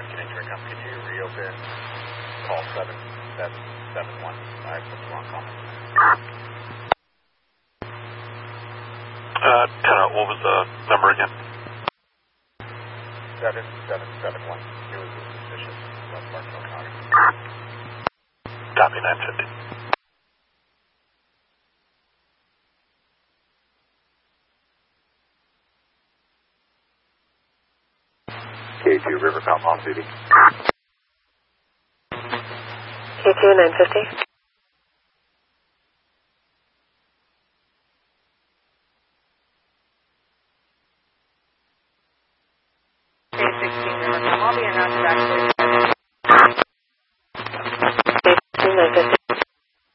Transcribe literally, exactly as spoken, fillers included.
Continuing to recount. Could you reopen call seven seven seven one? I put the wrong comment. Uh, kind of, what was the number again? seven seven seven one. It was a suspicious West Barstow County. Copy, nine fifty. K two River Palm Palm City. K two nine fifty. three sixteen River Palm. I'll be announced back.